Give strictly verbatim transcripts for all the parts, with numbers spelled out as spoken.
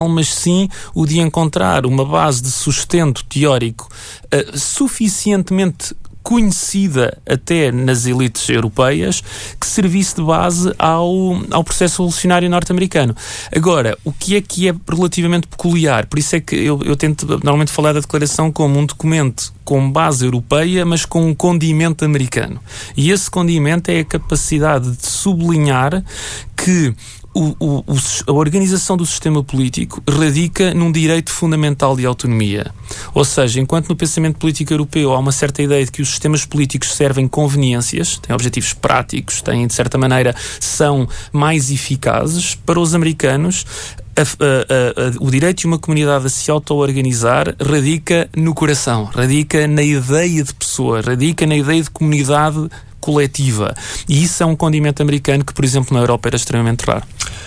mas sim o de encontrar uma base de sustento teórico uh, suficientemente conhecida até nas elites europeias, que servisse de base ao, ao processo revolucionário norte-americano. Agora, o que é que é relativamente peculiar? Por isso é que eu, eu tento normalmente falar da declaração como um documento com base europeia, mas com um condimento americano. E esse condimento é a capacidade de sublinhar que O, o, a organização do sistema político radica num direito fundamental de autonomia. Ou seja, enquanto no pensamento político europeu há uma certa ideia de que os sistemas políticos servem conveniências, têm objetivos práticos, têm, de certa maneira, são mais eficazes, para os americanos A, a, a, o direito de uma comunidade a se auto-organizar radica no coração, radica na ideia de pessoa, radica na ideia de comunidade coletiva. E isso é um condimento americano que, por exemplo, na Europa era extremamente raro.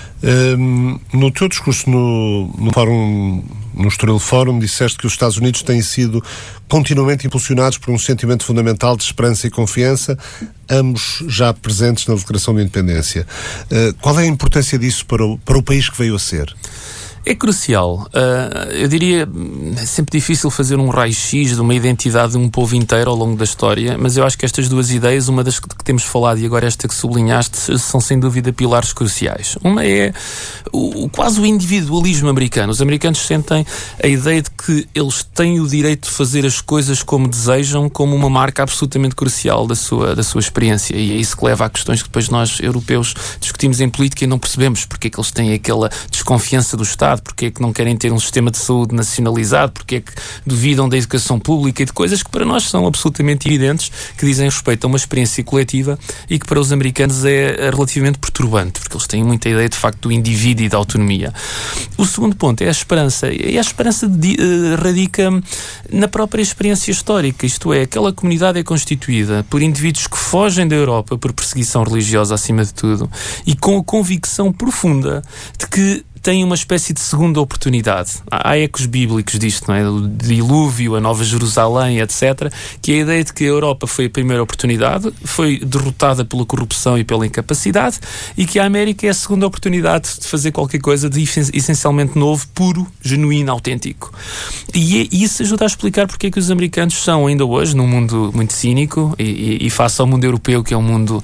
Um, no teu discurso no, no fórum, no Estoril Fórum, disseste que os Estados Unidos têm sido continuamente impulsionados por um sentimento fundamental de esperança e confiança, ambos já presentes na Declaração de Independência. Uh, qual é a importância disso para o, para o país que veio a ser? É crucial. Uh, eu diria, é sempre difícil fazer um raio-x de uma identidade de um povo inteiro ao longo da história, mas eu acho que estas duas ideias, uma das que temos falado e agora esta que sublinhaste, são sem dúvida pilares cruciais. Uma é o, quase o individualismo americano. Os americanos sentem a ideia de que eles têm o direito de fazer as coisas como desejam, como uma marca absolutamente crucial da sua, da sua experiência. E é isso que leva a questões que depois nós, europeus, discutimos em política e não percebemos porque é que eles têm aquela desconfiança do Estado, porque é que não querem ter um sistema de saúde nacionalizado, porque é que duvidam da educação pública e de coisas que para nós são absolutamente evidentes, que dizem respeito a uma experiência coletiva e que para os americanos é relativamente perturbante, porque eles têm muita ideia de facto do indivíduo e da autonomia. O segundo ponto é a esperança, e a esperança de, uh, radica na própria experiência histórica, isto é, aquela comunidade é constituída por indivíduos que fogem da Europa por perseguição religiosa acima de tudo e com a convicção profunda de que tem uma espécie de segunda oportunidade. Há ecos bíblicos disto, não é? O dilúvio, a Nova Jerusalém, etcétera, que é a ideia de que a Europa foi a primeira oportunidade, foi derrotada pela corrupção e pela incapacidade, e que a América é a segunda oportunidade de fazer qualquer coisa de essencialmente novo, puro, genuíno, autêntico. E isso ajuda a explicar porque é que os americanos são, ainda hoje, num mundo muito cínico, e, e, e face ao mundo europeu, que é um mundo,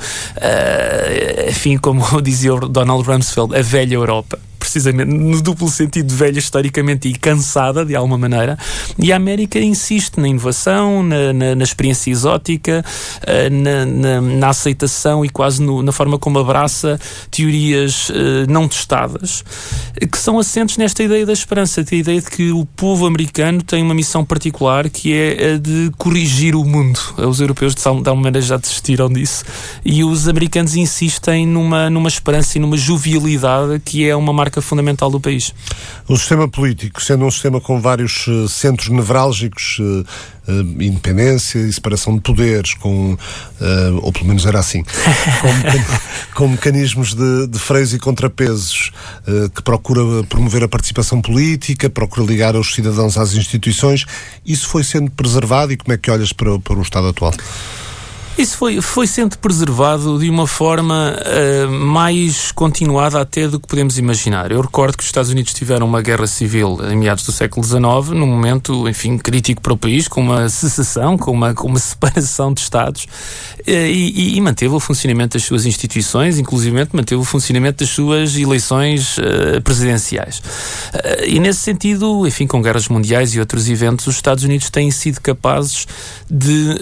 uh, enfim, como dizia o Donald Rumsfeld, a velha Europa. Precisamente no duplo sentido de velha historicamente e cansada de alguma maneira, e a América insiste na inovação, na, na, na experiência exótica, na, na, na aceitação e quase no, na forma como abraça teorias uh, não testadas, que são assentes nesta ideia da esperança, a ideia de que o povo americano tem uma missão particular, que é a de corrigir o mundo. Os europeus de alguma maneira já desistiram disso, e os americanos insistem numa, numa esperança e numa jovialidade que é uma marca fundamental do país. O sistema político, sendo um sistema com vários uh, centros nevrálgicos, uh, uh, independência e separação de poderes, com, uh, ou pelo menos era assim, com, mecan- com mecanismos de, de freios e contrapesos, uh, que procura promover a participação política, procura ligar os cidadãos às instituições, isso foi sendo preservado, e como é que olhas para, para o estado atual? Isso foi, foi sendo preservado de uma forma uh, mais continuada até do que podemos imaginar. Eu recordo que os Estados Unidos tiveram uma guerra civil em meados do século dezenove, num momento, enfim, crítico para o país, com uma secessão, com uma, com uma separação de Estados, uh, e, e manteve o funcionamento das suas instituições, inclusive manteve o funcionamento das suas eleições uh, presidenciais. Uh, e nesse sentido, enfim, com guerras mundiais e outros eventos, os Estados Unidos têm sido capazes de...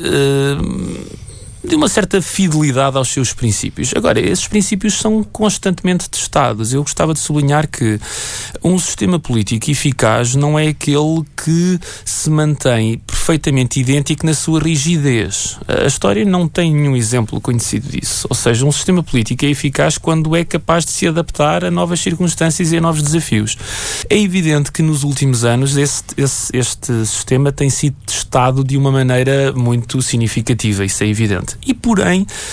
Uh, de uma certa fidelidade aos seus princípios. Agora, esses princípios são constantemente testados. Eu gostava de sublinhar que um sistema político eficaz não é aquele que se mantém perfeitamente idêntico na sua rigidez. A história não tem nenhum exemplo conhecido disso. Ou seja, um sistema político é eficaz quando é capaz de se adaptar a novas circunstâncias e a novos desafios. É evidente que nos últimos anos esse, esse, este sistema tem sido testado de uma maneira muito significativa, isso é evidente. E, porém,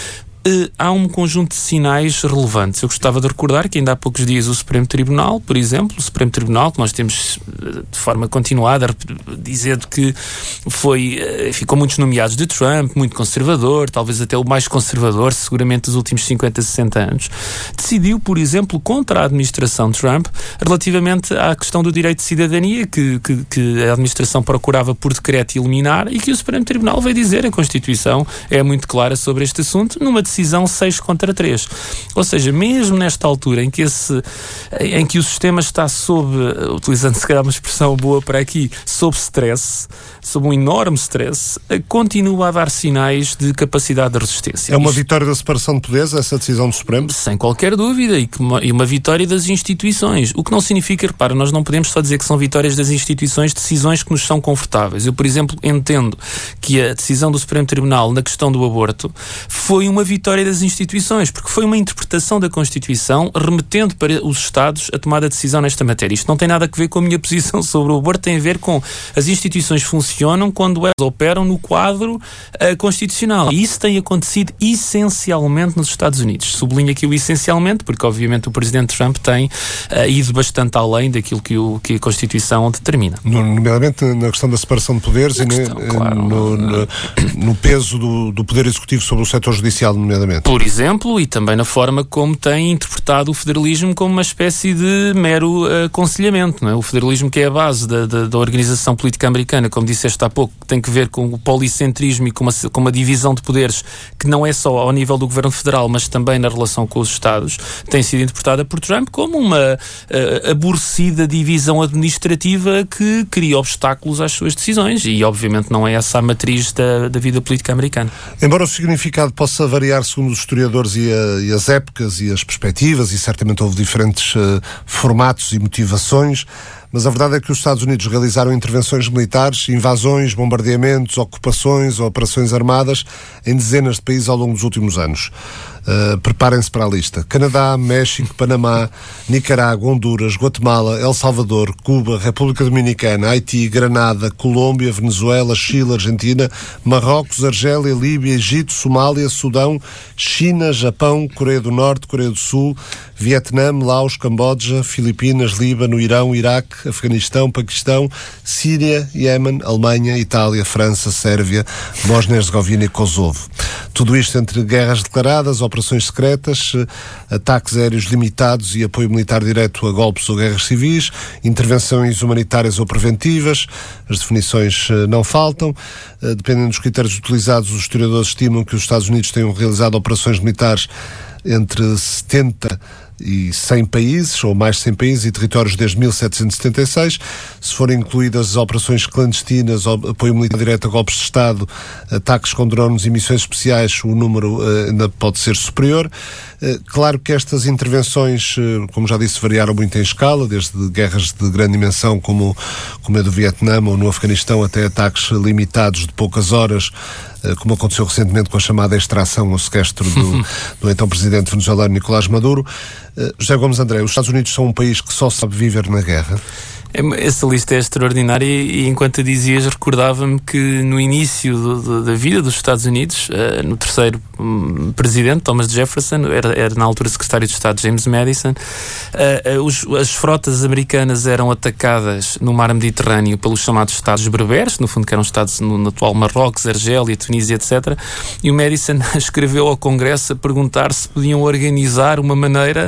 uh, há um conjunto de sinais relevantes. Eu gostava de recordar que ainda há poucos dias o Supremo Tribunal, por exemplo, o Supremo Tribunal, que nós temos de forma continuada dizendo que foi, uh, ficou muitos nomeados de Trump, muito conservador, talvez até o mais conservador, seguramente dos últimos cinquenta, sessenta anos, decidiu, por exemplo, contra a administração Trump, relativamente à questão do direito de cidadania, que, que, que a administração procurava por decreto eliminar, e que o Supremo Tribunal veio dizer, a Constituição é muito clara sobre este assunto, numa decisão seis contra três. Ou seja, mesmo nesta altura em que, esse, em que o sistema está sob, utilizando se calhar uma expressão boa para aqui, sob stress, sob um enorme stress, continua a dar sinais de capacidade de resistência. É uma Isto... vitória da separação de poderes, essa decisão do Supremo? Sem qualquer dúvida, e, que uma, e uma vitória das instituições. O que não significa, repara, nós não podemos só dizer que são vitórias das instituições, decisões que nos são confortáveis. Eu, por exemplo, entendo que a decisão do Supremo Tribunal na questão do aborto foi uma vitória das instituições, porque foi uma interpretação da Constituição remetendo para os Estados a tomada de decisão nesta matéria. Isto não tem nada a ver com a minha posição sobre o aborto, tem a ver com as instituições funcionam quando elas operam no quadro uh, constitucional. E isso tem acontecido essencialmente nos Estados Unidos. Sublinho aqui o essencialmente, porque obviamente o Presidente Trump tem uh, ido bastante além daquilo que, o, que a Constituição determina. Nomeadamente na questão da separação de poderes na e questão, ne, claro, no, no, no peso do, do Poder Executivo sobre o setor judicial, nomeadamente. Por exemplo, e também na forma como tem interpretado o federalismo como uma espécie de mero uh, aconselhamento, não é? O federalismo, que é a base da, da, da organização política americana, como disseste há pouco, tem que ver com o policentrismo e com uma, com uma divisão de poderes que não é só ao nível do governo federal, mas também na relação com os Estados, tem sido interpretada por Trump como uma uh, aborrecida divisão administrativa que cria obstáculos às suas decisões, e obviamente não é essa a matriz da, da vida política americana. Embora o significado possa variar segundo os historiadores e, a, e as épocas e as perspectivas, e certamente houve diferentes uh, formatos e motivações, mas a verdade é que os Estados Unidos realizaram intervenções militares, invasões, bombardeamentos, ocupações ou operações armadas em dezenas de países ao longo dos últimos anos. Uh, preparem-se para a lista. Canadá, México, Panamá, Nicarágua, Honduras, Guatemala, El Salvador, Cuba, República Dominicana, Haiti, Granada, Colômbia, Venezuela, Chile, Argentina, Marrocos, Argélia, Líbia, Egito, Somália, Sudão, China, Japão, Coreia do Norte, Coreia do Sul, Vietnã, Laos, Camboja, Filipinas, Líbano, Irão, Iraque, Afeganistão, Paquistão, Síria, Iémen, Alemanha, Itália, França, Sérvia, Bósnia-Herzegovina e Kosovo. Tudo isto entre guerras declaradas, operações secretas, ataques aéreos limitados e apoio militar direto a golpes ou guerras civis, intervenções humanitárias ou preventivas. As definições não faltam. Dependendo dos critérios utilizados, os historiadores estimam que os Estados Unidos tenham realizado operações militares entre setenta e cem países, ou mais de cem países e territórios desde mil setecentos e setenta e seis. Se forem incluídas as operações clandestinas, apoio militar direto a golpes de Estado, ataques com drones e missões especiais, o número uh, ainda pode ser superior. Uh, claro que estas intervenções, uh, como já disse, variaram muito em escala, desde guerras de grande dimensão, como, como a do Vietnã ou no Afeganistão, até ataques limitados de poucas horas, uh, como aconteceu recentemente com a chamada extração ou sequestro do, do então presidente venezuelano Nicolás Maduro. Uh, José Gomes André, os Estados Unidos são um país que só sabe viver na guerra? Essa lista é extraordinária e, enquanto a dizias, recordava-me que no início do, do, da vida dos Estados Unidos, uh, no terceiro um, presidente, Thomas Jefferson, era, era na altura secretário de Estado James Madison, uh, uh, os, as frotas americanas eram atacadas no mar Mediterrâneo pelos chamados Estados Berberes, no fundo que eram Estados no, no atual Marrocos, Argélia, Tunísia, etcétera. E o Madison escreveu ao Congresso a perguntar se podiam organizar uma maneira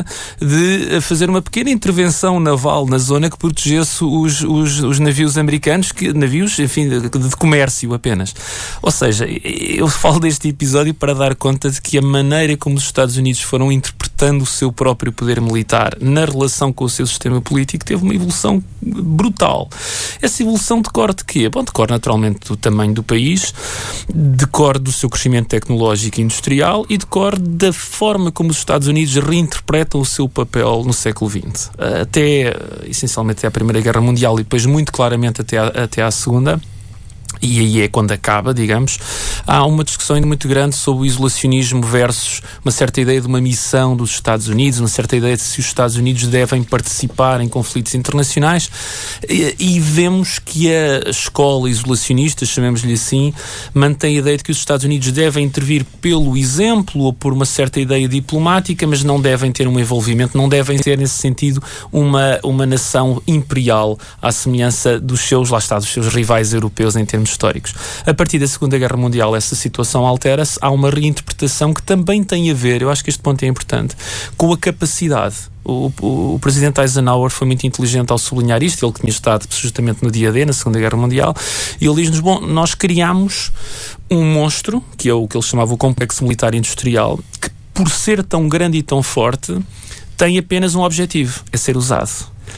de fazer uma pequena intervenção naval na zona que protegesse Os, os, os navios americanos, que, navios, enfim, de, de comércio apenas. Ou seja, eu falo deste episódio para dar conta de que a maneira como os Estados Unidos foram interpretando o seu próprio poder militar na relação com o seu sistema político teve uma evolução brutal. Essa evolução decorre de quê? Bom, decorre naturalmente do tamanho do país, decorre do seu crescimento tecnológico e industrial e decorre da forma como os Estados Unidos reinterpretam o seu papel no século vinte. Até, essencialmente, até a Primeira Guerra Mundial e depois muito claramente até à, até à Segunda, e aí é quando acaba, digamos, há uma discussão ainda muito grande sobre o isolacionismo versus uma certa ideia de uma missão dos Estados Unidos, uma certa ideia de se os Estados Unidos devem participar em conflitos internacionais, e, e vemos que a escola isolacionista, chamemos-lhe assim, mantém a ideia de que os Estados Unidos devem intervir pelo exemplo ou por uma certa ideia diplomática, mas não devem ter um envolvimento, não devem ser, nesse sentido, uma, uma nação imperial à semelhança dos seus, lá está, dos seus rivais europeus em termos históricos. A partir da Segunda Guerra Mundial essa situação altera-se, há uma reinterpretação que também tem a ver, eu acho que este ponto é importante, com a capacidade. O, o, o presidente Eisenhower foi muito inteligente ao sublinhar isto, ele que tinha estado justamente no dia D, na Segunda Guerra Mundial, e ele diz-nos, bom, nós criámos um monstro, que é o que ele chamava o complexo militar industrial, que por ser tão grande e tão forte, tem apenas um objetivo, é ser usado.